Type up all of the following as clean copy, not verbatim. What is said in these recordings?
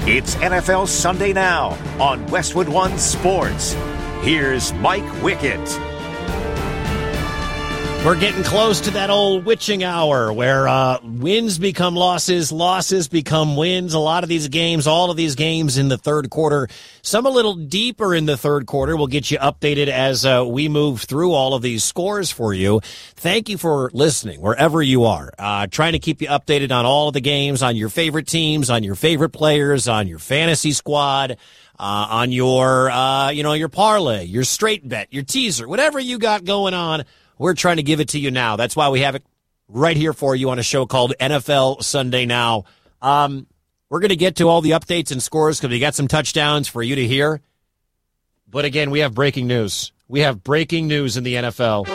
It's NFL Sunday Now on Westwood One Sports. Here's Mike Wickett. We're getting close to that old witching hour where wins become losses, losses become wins. A lot of these games, all of these games in the third quarter, some a little deeper in the third quarter. We'll get you updated as we move through all of these scores for you. Thank you for listening wherever you are. Trying to keep you updated on all of the games, on your favorite teams, on your favorite players, on your fantasy squad, on your, your parlay, your straight bet, your teaser, whatever you got going on. We're trying to give it to you now. That's why we have it right here for you on a show called NFL Sunday Now. We're going to get to all the updates and scores because we got some touchdowns for you to hear. But again, we have breaking news. We have breaking news in the NFL.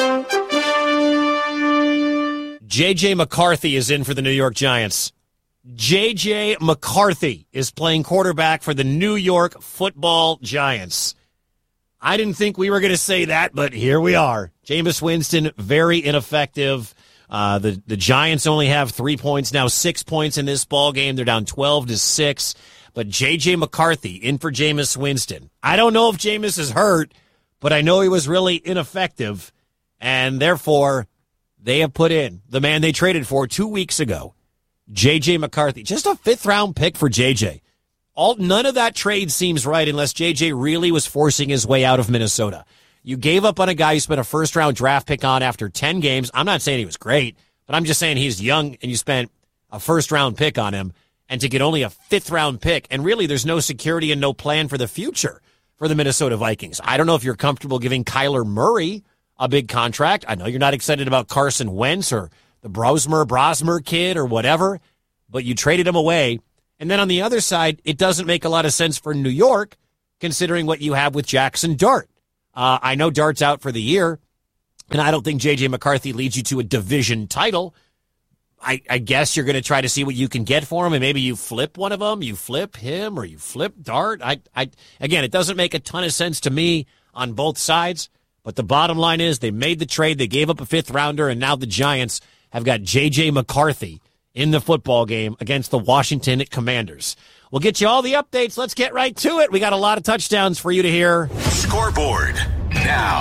J.J. McCarthy is in for the New York Giants. J.J. McCarthy is playing quarterback for the New York Football Giants. I didn't think we were going to say that, but here we are. Jameis Winston, very ineffective. The Giants only have 3 points, now 6 points in this ball game. They're down 12-6. But J.J. McCarthy in for Jameis Winston. I don't know if Jameis is hurt, but I know he was really ineffective. And therefore, they have put in the man they traded for 2 weeks ago, J.J. McCarthy. Just a fifth-round pick for J.J. None of that trade seems right unless J.J. really was forcing his way out of Minnesota. You gave up on a guy you spent a first-round draft pick on after 10 games. I'm not saying he was great, but I'm just saying he's young, and you spent a first-round pick on him, and to get only a fifth-round pick, and really there's no security and no plan for the future for the Minnesota Vikings. I don't know if you're comfortable giving Kyler Murray a big contract. I know you're not excited about Carson Wentz or the Brosmer kid or whatever, but you traded him away. And then on the other side, it doesn't make a lot of sense for New York, considering what you have with Jackson Dart. I know Dart's out for the year, and I don't think J.J. McCarthy leads you to a division title. I guess you're going to try to see what you can get for him, and maybe you flip one of them. You flip him or you flip Dart. Again, it doesn't make a ton of sense to me on both sides, but the bottom line is they made the trade. They gave up a fifth-rounder, and now the Giants have got J.J. McCarthy in the football game against the Washington Commanders. We'll get you all the updates. Let's get right to it. We got a lot of touchdowns for you to hear. Scoreboard now.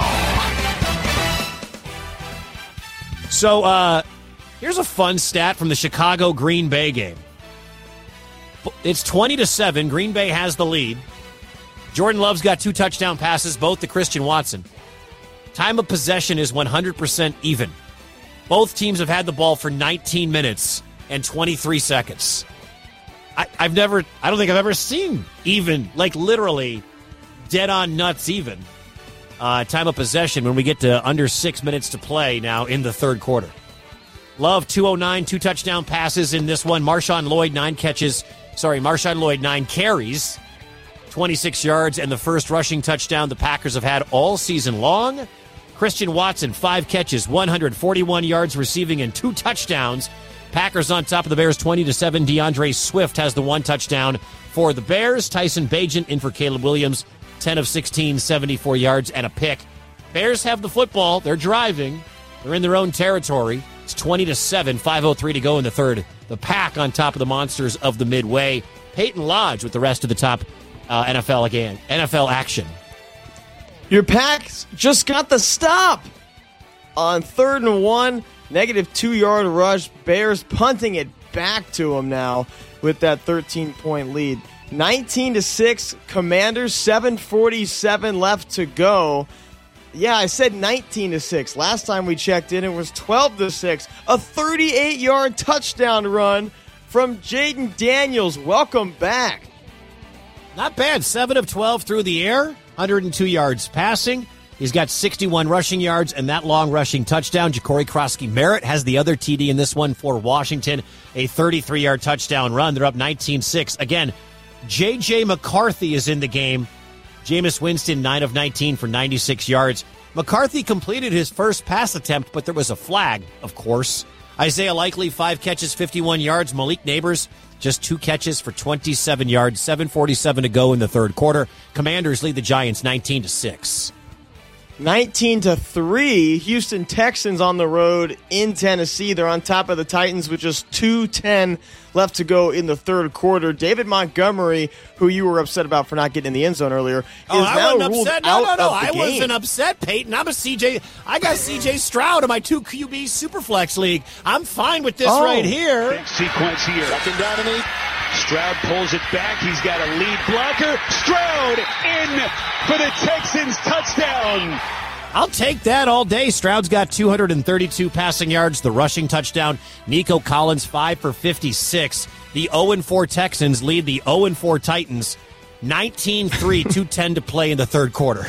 So here's a fun stat from the Chicago-Green Bay game. It's 20-7. Green Bay has the lead. Jordan Love's got 2 touchdown passes, both to Christian Watson. Time of possession is 100% even. Both teams have had the ball for 19 minutes and 23 seconds. I don't think I've ever seen even, like literally dead on nuts even time of possession when we get to under 6 minutes to play now in the third quarter. Love 209, 2 touchdown passes in this one. Marshawn Lloyd 9 carries, 26 yards, and the first rushing touchdown the Packers have had all season long. Christian Watson 5 catches, 141 yards receiving, and 2 touchdowns. Packers on top of the Bears 20-7. DeAndre Swift has the 1 touchdown for the Bears. Tyson Bagent in for Caleb Williams, 10 of 16, 74 yards and a pick. Bears have the football. They're driving. They're in their own territory. It's 20-7, 5:03 to go in the third. The Pack on top of the monsters of the Midway. Peyton Lodge with the rest of the top NFL action. Your Packs just got the stop on 3rd and 1. Negative 2-yard rush. Bears punting it back to them now with that 13-point lead. 19-6. Commanders, 7:47 left to go. Yeah, I said 19-6. Last time we checked in, it was 12-6. A 38-yard touchdown run from Jaden Daniels. Welcome back. Not bad. 7 of 12 through the air. 102 yards passing. He's got 61 rushing yards and that long rushing touchdown. Ja'Cory Krosky-Merritt has the other TD in this one for Washington. A 33-yard touchdown run. They're up 19-6. Again, J.J. McCarthy is in the game. Jameis Winston, 9 of 19 for 96 yards. McCarthy completed his first pass attempt, but there was a flag, of course. Isaiah Likely, 5 catches, 51 yards. Malik Neighbors, just 2 catches for 27 yards. 7:47 to go in the third quarter. Commanders lead the Giants 19-6. 19-3, Houston Texans on the road in Tennessee. They're on top of the Titans with just 2:10 left to go in the third quarter. David Montgomery, who you were upset about for not getting in the end zone earlier, is now ruled out of the game. I wasn't upset, Peyton. I got CJ Stroud in my 2 QB Superflex league. I'm fine with this right here. Big sequence here. Second down and 8. Stroud pulls it back. He's got a lead blocker. Stroud in for the Texans touchdown. I'll take that all day. Stroud's got 232 passing yards, the rushing touchdown. Nico Collins, 5 for 56. The 0-4 Texans lead the 0-4 Titans. 19-3, 2:10 to play in the third quarter.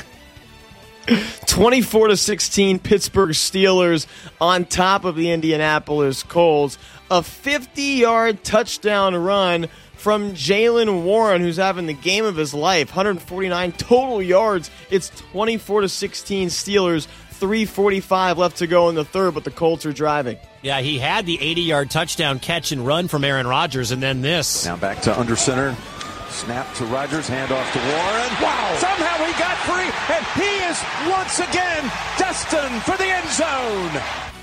24-16, Pittsburgh Steelers on top of the Indianapolis Colts. A 50-yard touchdown run from Jaylen Warren, who's having the game of his life. 149 total yards. It's 24-16 Steelers. 3:45 left to go in the third, but the Colts are driving. Yeah, he had the 80-yard touchdown catch and run from Aaron Rodgers, and then this. Now back to under center. Snap to Rodgers, handoff to Warren. Wow! Somehow he got free, and he is once again destined for the end zone.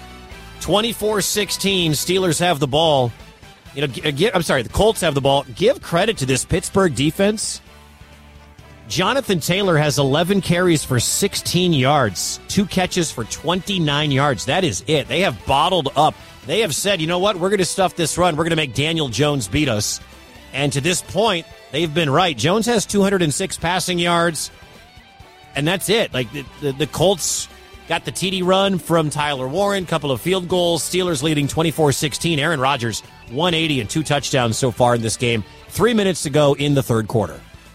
24-16, Steelers have the ball. The Colts have the ball. Give credit to this Pittsburgh defense. Jonathan Taylor has 11 carries for 16 yards, 2 catches for 29 yards. That is it. They have bottled up. They have said, you know what, we're going to stuff this run. We're going to make Daniel Jones beat us. And to this point, they've been right. Jones has 206 passing yards, and that's it. Like the Colts got the TD run from Tyler Warren, couple of field goals. Steelers leading 24-16. Aaron Rodgers, 180 and 2 touchdowns so far in this game. 3 minutes to go in the third quarter.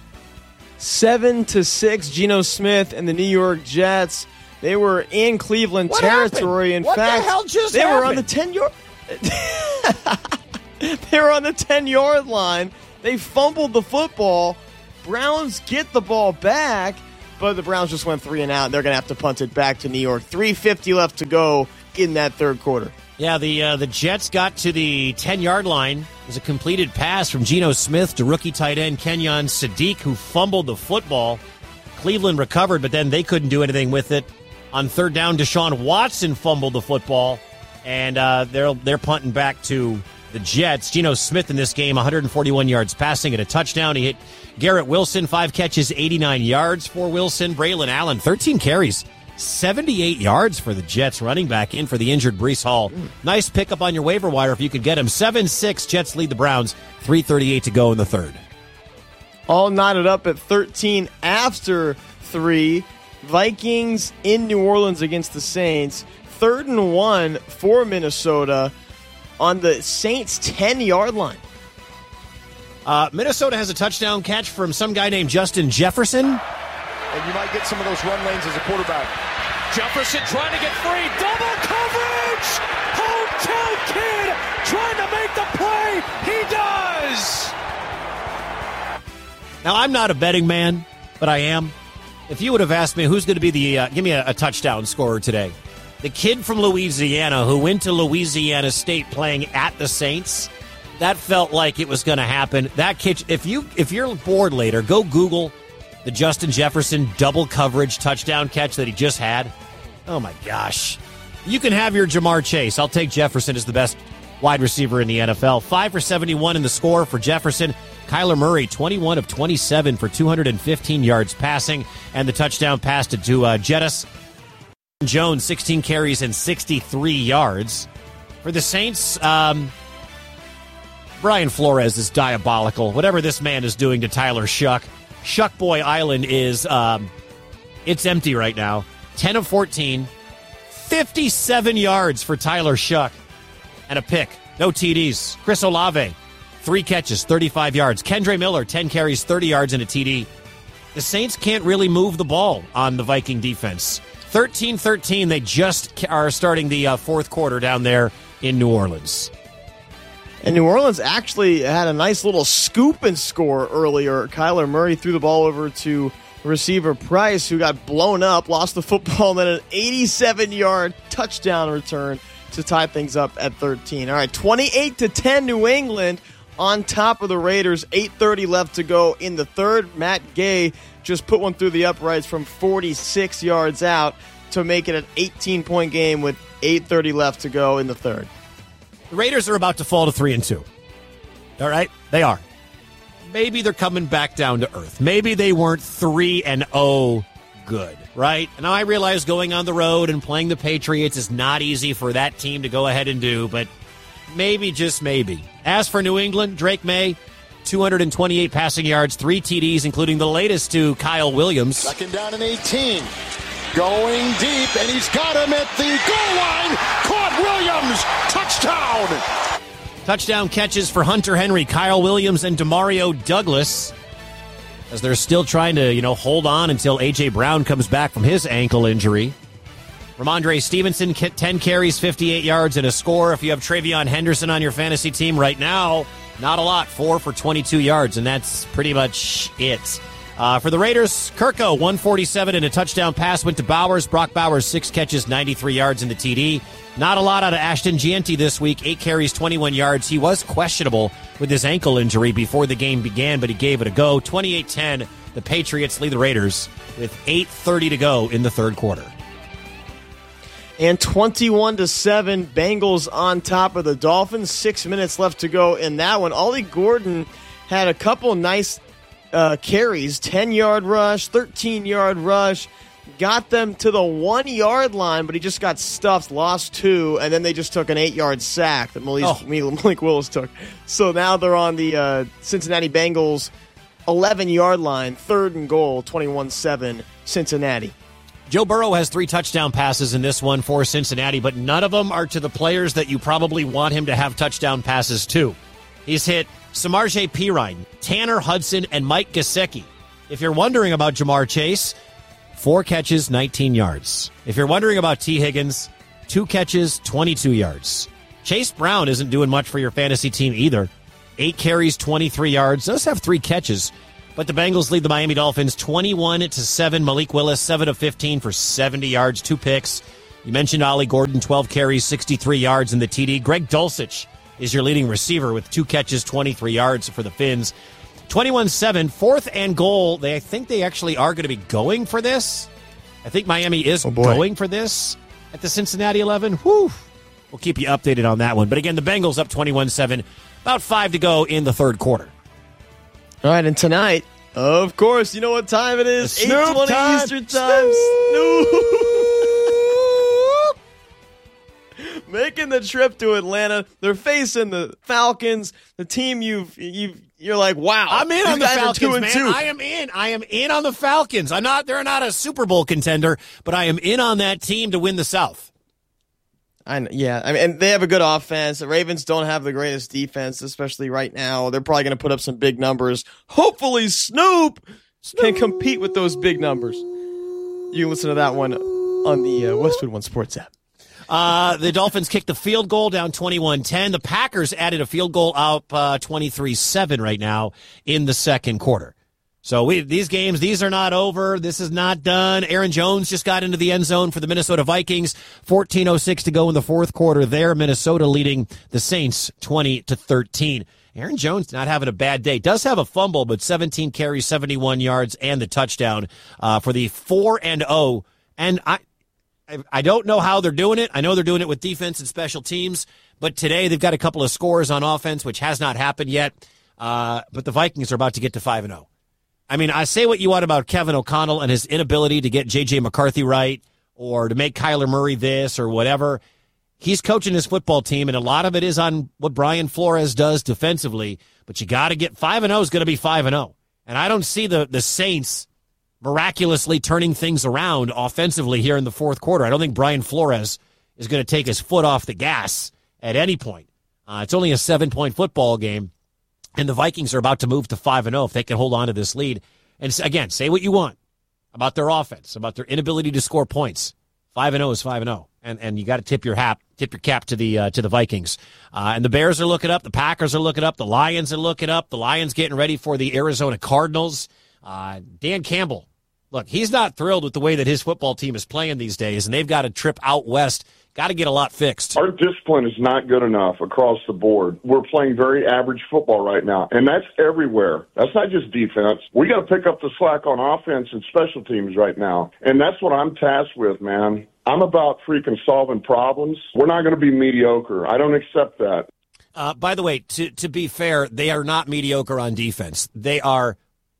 7-6, Geno Smith and the New York Jets. They were in Cleveland territory. Happened? In fact, the hell just they happened? were on the 10-yard. They were on the 10-yard line. They fumbled the football. Browns get the ball back, but the Browns just went 3 and out. They're going to have to punt it back to New York. 3:50 left to go in that third quarter. Yeah, the Jets got to the 10-yard line. It was a completed pass from Geno Smith to rookie tight end Kenyon Sadiq, who fumbled the football. Cleveland recovered, but then they couldn't do anything with it. On third down, Deshaun Watson fumbled the football, and they're punting back to the Jets. Geno Smith in this game, 141 yards passing and a touchdown. He hit Garrett Wilson, 5 catches, 89 yards for Wilson. Braylon Allen, 13 carries, 78 yards for the Jets, running back in for the injured Breece Hall. Nice pickup on your waiver wire if you could get him. 7-6, Jets lead the Browns, 3:38 to go in the third. All knotted up at 13 after 3. Vikings in New Orleans against the Saints. 3rd and 1 for Minnesota on the Saints' 10-yard line. Minnesota has a touchdown catch from some guy named Justin Jefferson. And you might get some of those run lanes as a quarterback. Jefferson trying to get free. Double coverage! Hometown kid trying to make the play. He does! Now, I'm not a betting man, but I am. If you would have asked me who's going to be give me a touchdown scorer today, the kid from Louisiana who went to Louisiana State playing at the Saints, that felt like it was going to happen. That kid, if you're bored later, go Google the Justin Jefferson double coverage touchdown catch that he just had. Oh my gosh. You can have your Jamar Chase. I'll take Jefferson as the best wide receiver in the NFL. 5 for 71 in the score for Jefferson. Kyler Murray, 21 of 27 for 215 yards passing, and the touchdown pass to Jettis. Jones, 16 carries and 63 yards. For the Saints, Brian Flores is diabolical. Whatever this man is doing to Tyler Shuck. Shuck Boy Island is, it's empty right now. 10 of 14, 57 yards for Tyler Shuck, and a pick. No TDs. Chris Olave, 3 catches, 35 yards. Kendre Miller, 10 carries, 30 yards, and a TD. The Saints can't really move the ball on the Viking defense. 13-13, they just are starting the fourth quarter down there in New Orleans. And New Orleans actually had a nice little scoop and score earlier. Kyler Murray threw the ball over to receiver Price, who got blown up, lost the football, and then an 87-yard touchdown return to tie things up at 13. All right, 28-10 New England on top of the Raiders. 8:30 left to go in the third. Matt Gay just put one through the uprights from 46 yards out to make it an 18-point game with 8:30 left to go in the third. The Raiders are about to fall to 3-2. All right? They are. Maybe they're coming back down to earth. Maybe they weren't 3-0 good, right? Now, I realize going on the road and playing the Patriots is not easy for that team to go ahead and do, but maybe, just maybe. As for New England, Drake May, 228 passing yards, 3 TDs, including the latest to Kyle Williams. Second down and 18. Going deep, and he's got him at the goal line. Caught Williams. Touchdown. Touchdown catches for Hunter Henry, Kyle Williams, and Demario Douglas, as they're still trying to, hold on until A.J. Brown comes back from his ankle injury. Ramondre Stevenson, 10 carries, 58 yards, and a score. If you have Travion Henderson on your fantasy team right now, not a lot, 4 for 22 yards, and that's pretty much it. For the Raiders, Kirko, 147 and a touchdown pass went to Bowers. Brock Bowers, 6 catches, 93 yards in the TD. Not a lot out of Ashton Gianti this week, 8 carries, 21 yards. He was questionable with his ankle injury before the game began, but he gave it a go. 28-10, the Patriots lead the Raiders with 8:30 to go in the third quarter. And 21-7, Bengals on top of the Dolphins. 6 minutes left to go in that one. Ollie Gordon had a couple nice carries, 10-yard rush, 13-yard rush, got them to the 1-yard line, but he just got stuffed, lost 2, and then they just took an 8-yard sack that Malik Willis took. So now they're on the Cincinnati Bengals 11-yard line, 3rd and goal, 21-7, Cincinnati. Joe Burrow has 3 touchdown passes in this one for Cincinnati, but none of them are to the players that you probably want him to have touchdown passes to. He's hit Samaje Perine, Tanner Hudson, and Mike Gesicki. If you're wondering about Jamar Chase, 4 catches, 19 yards. If you're wondering about T. Higgins, 2 catches, 22 yards. Chase Brown isn't doing much for your fantasy team either. 8 carries, 23 yards. Does have 3 catches. But the Bengals lead the Miami Dolphins 21-7. Malik Willis, 7 of 15 for 70 yards, 2 picks. You mentioned Ollie Gordon, 12 carries, 63 yards in the TD. Greg Dulcich is your leading receiver with 2 catches, 23 yards for the Fins. 21-7, 4th and goal. I think they actually are going to be going for this. I think Miami is going for this at the Cincinnati 11. Whew. We'll keep you updated on that one. But again, the Bengals up 21-7, about 5 to go in the third quarter. All right, and tonight, of course, you know what time it is. 8:20 Eastern Time. Snoop. Making the trip to Atlanta. They're facing the Falcons, the team you're like, wow. I'm in on the Falcons, man. I am in on the Falcons. They're not a Super Bowl contender, but I am in on that team to win the South. And they have a good offense. The Ravens don't have the greatest defense, especially right now. They're probably going to put up some big numbers. Hopefully Snoop can compete with those big numbers. You can listen to that one on the Westwood One Sports app. The Dolphins kicked the field goal down 21-10. The Packers added a field goal up 23-7 right now in the second quarter. So these games, these are not over. This is not done. Aaron Jones just got into the end zone for the Minnesota Vikings. 14:06 to go in the fourth quarter there. Minnesota leading the Saints 20-13. Aaron Jones not having a bad day. Does have a fumble, but 17 carries, 71 yards, and the touchdown for the 4-0. And I don't know how they're doing it. I know they're doing it with defense and special teams, but today they've got a couple of scores on offense, which has not happened yet. But the Vikings are about to get to 5-0. I mean, I say what you want about Kevin O'Connell and his inability to get J.J. McCarthy right or to make Kyler Murray this or whatever. He's coaching his football team, and a lot of it is on what Brian Flores does defensively. But you got to get 5-0 is going to be 5-0. And I don't see the Saints miraculously turning things around offensively here in the fourth quarter. I don't think Brian Flores is going to take his foot off the gas at any point. It's only a 7-point football game. And the Vikings are about to move to 5-0 if they can hold on to this lead. And again, say what you want about their offense, about their inability to score points. 5-0 is 5-0. And you got to tip your cap to the Vikings. And the Bears are looking up. The Packers are looking up. The Lions are looking up. The Lions getting ready for the Arizona Cardinals. Dan Campbell Look, he's not thrilled with the way that his football team is playing these days, and they've got a trip out west. Got to get a lot fixed. Our discipline is not good enough across the board. We're playing very average football right now, and that's everywhere. That's not just defense. We got to pick up the slack on offense and special teams right now, and that's what I'm tasked with, man. I'm about freaking solving problems. We're not going to be mediocre. I don't accept that. By the way, to be fair, they are not mediocre on defense. They are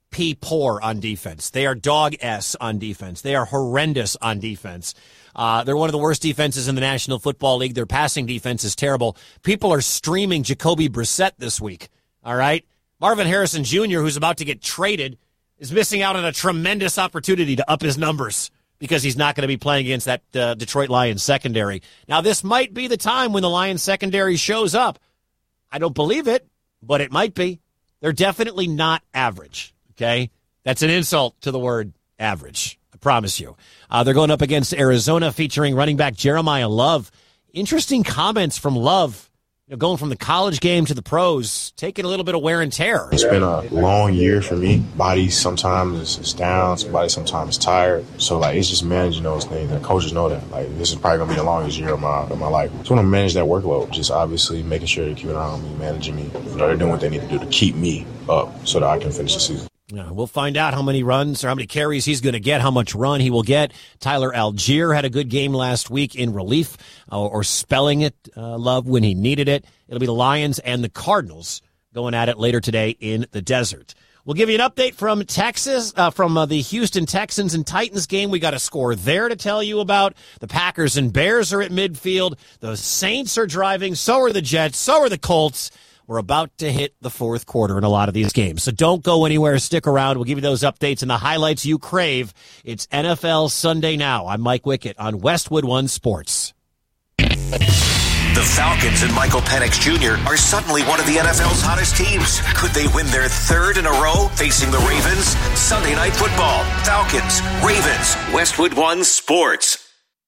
poor on defense. They are dog S on defense. They are horrendous on defense. They're one of the worst defenses in the National Football League. Their passing defense is terrible. People are streaming Jacoby Brissett this week, all right? Marvin Harrison Jr., who's about to get traded, is missing out on a tremendous opportunity to up his numbers because he's not going to be playing against that Detroit Lions secondary. Now, this might be the time when the Lions secondary shows up. I don't believe it, but it might be. They're definitely not average, okay? That's an insult to the word average. I promise you. They're going up against Arizona, featuring running back Jeremiah Love. Interesting comments from Love, going from the college game to the pros, taking a little bit of wear and tear. It's been a long year for me. Body sometimes is down, body sometimes is tired. So, it's just managing those things. And coaches know that. This is probably going to be the longest year of my life. So I want to manage that workload, just obviously making sure they keep an eye on me, managing me. They're doing what they need to do to keep me up so that I can finish the season. We'll find out how many runs or how many carries he's going to get, how much run he will get. Tyler Algier had a good game last week in relief or spelling it, Love, when he needed it. It'll be the Lions and the Cardinals going at it later today in the desert. We'll give you an update from Texas, from the Houston Texans and Titans game. We got a score there to tell you about. The Packers and Bears are at midfield. The Saints are driving. So are the Jets. So are the Colts. We're about to hit the fourth quarter in a lot of these games. So don't go anywhere. Stick around. We'll give you those updates and the highlights you crave. It's NFL Sunday Now. I'm Mike Wickett on Westwood One Sports. The Falcons and Michael Penix Jr. are suddenly one of the NFL's hottest teams. Could they win their third in a row facing the Ravens? Sunday Night Football. Falcons, Ravens, Westwood One Sports.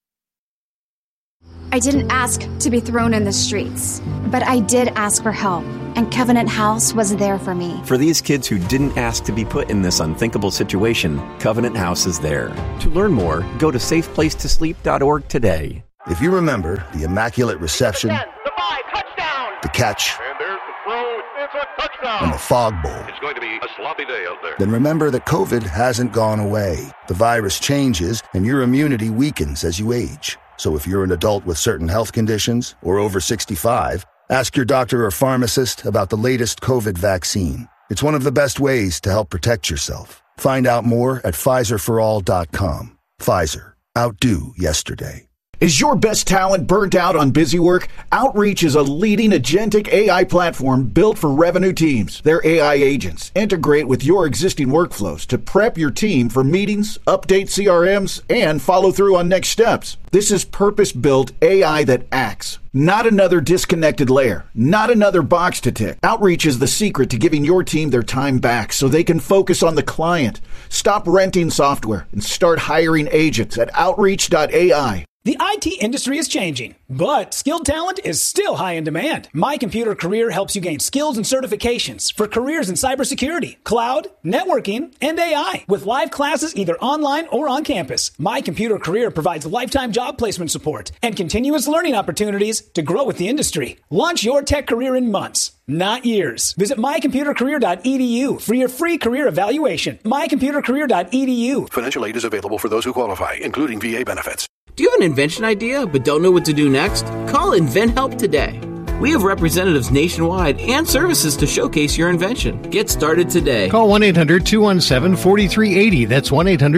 I didn't ask to be thrown in the streets, but I did ask for help, and Covenant House was there for me. For these kids who didn't ask to be put in this unthinkable situation, Covenant House is there. To learn more, go to safeplacetosleep.org today. If you remember the Immaculate Reception, 10, the 5, touchdown, the catch, and there's the throw, it's a touchdown, and the Fog Bowl, it's going to be a sloppy day out there. Then remember that COVID hasn't gone away. The virus changes, and your immunity weakens as you age. So if you're an adult with certain health conditions or over 65, ask your doctor or pharmacist about the latest COVID vaccine. It's one of the best ways to help protect yourself. Find out more at PfizerForAll.com. Pfizer. Outdo yesterday. Is your best talent burnt out on busy work? Outreach is a leading agentic AI platform built for revenue teams. Their AI agents integrate with your existing workflows to prep your team for meetings, update CRMs, and follow through on next steps. This is purpose-built AI that acts. Not another disconnected layer. Not another box to tick. Outreach is the secret to giving your team their time back so they can focus on the client. Stop renting software and start hiring agents at Outreach.ai. The IT industry is changing, but skilled talent is still high in demand. My Computer Career helps you gain skills and certifications for careers in cybersecurity, cloud, networking, and AI. With live classes either online or on campus, My Computer Career provides lifetime job placement support and continuous learning opportunities to grow with the industry. Launch your tech career in months, not years. Visit mycomputercareer.edu for your free career evaluation. mycomputercareer.edu. Financial aid is available for those who qualify, including VA benefits. Do you have an invention idea but don't know what to do next? Call InventHelp today. We have representatives nationwide and services to showcase your invention. Get started today. Call 1-800-217-4380. That's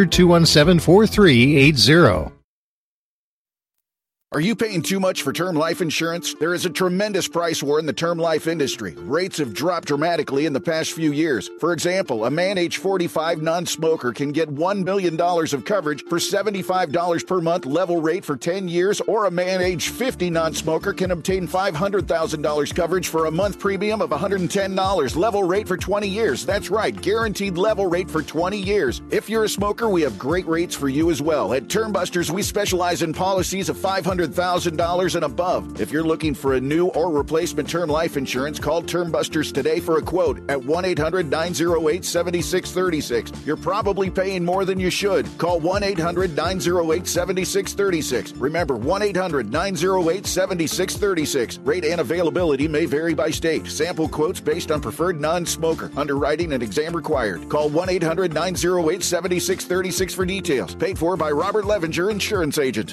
1-800-217-4380. Are you paying too much for term life insurance? There is a tremendous price war in the term life industry. Rates have dropped dramatically in the past few years. For example, a man age 45 non-smoker can get $1 million of coverage for $75 per month level rate for 10 years, or a man age 50 non-smoker can obtain $500,000 coverage for a month premium of $110 level rate for 20 years. That's right, guaranteed level rate for 20 years. If you're a smoker, we have great rates for you as well. At Term Busters, we specialize in policies of $500 $100,000 and above. If you're looking for a new or replacement term life insurance, call Term Busters today for a quote at 1-800-908-7636. You're probably paying more than you should. Call 1-800-908-7636. Remember, 1-800-908-7636. Rate and availability may vary by state. Sample quotes based on preferred non-smoker. Underwriting and exam required. Call 1-800-908-7636 for details. Paid for by Robert Levinger, Insurance Agent.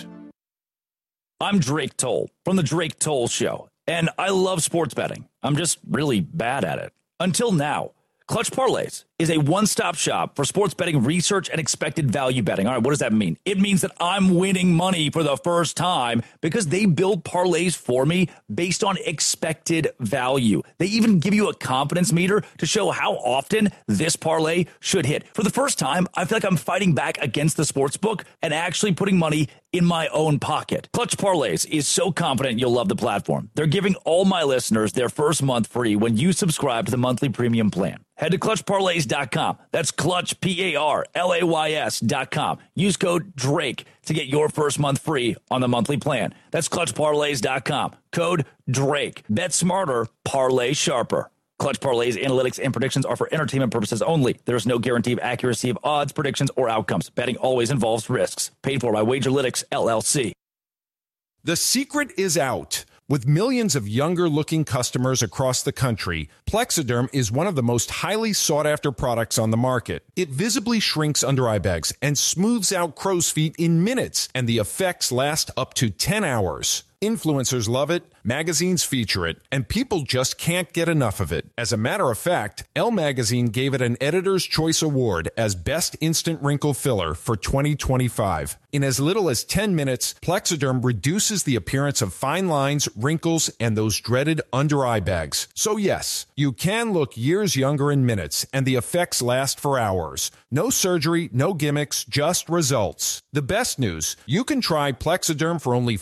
I'm Drake Toll from The Drake Toll Show, and I love sports betting. I'm just really bad at it. Until now. Clutch Parlays is a one-stop shop for sports betting research and expected value betting. All right, what does that mean? It means that I'm winning money for the first time because they build parlays for me based on expected value. They even give you a confidence meter to show how often this parlay should hit. For the first time, I feel like I'm fighting back against the sports book and actually putting money in my own pocket. Clutch Parlays is so confident you'll love the platform. They're giving all my listeners their first month free when you subscribe to the monthly premium plan. Head to ClutchParlays.com. That's Clutch, PARLAYS.com. Use code DRAKE to get your first month free on the monthly plan. That's ClutchParlays.com. Code DRAKE. Bet smarter, parlay sharper. Clutch Parlays analytics and predictions are for entertainment purposes only. There is no guarantee of accuracy of odds, predictions, or outcomes. Betting always involves risks. Paid for by Wagerlytics, LLC. The secret is out. With millions of younger-looking customers across the country, Plexiderm is one of the most highly sought-after products on the market. It visibly shrinks under-eye bags and smooths out crow's feet in minutes, and the effects last up to 10 hours. Influencers love it, magazines feature it, and people just can't get enough of it. As a matter of fact, Elle Magazine gave it an Editor's Choice Award as Best Instant Wrinkle Filler for 2025. In as little as 10 minutes, Plexiderm reduces the appearance of fine lines, wrinkles, and those dreaded under-eye bags. So yes, you can look years younger in minutes, and the effects last for hours. No surgery, no gimmicks, just results. The best news, you can try Plexiderm for only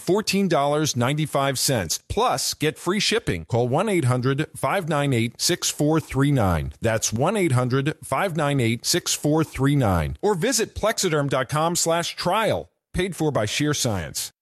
$14.95. Plus, get free shipping. Call 1-800-598-6439. That's 1-800-598-6439. Or visit Plexiderm.com/trial. Paid for by Sheer Science.